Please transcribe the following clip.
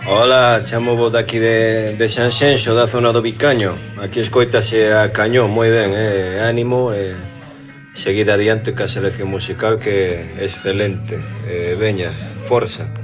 Hola, chamo vos daqui de Sanxenxo, da zona do Vicaño. Aquí escoitase a cañón, moi ben, ánimo, seguir adiante ca selección musical que é excelente. Veña, forza.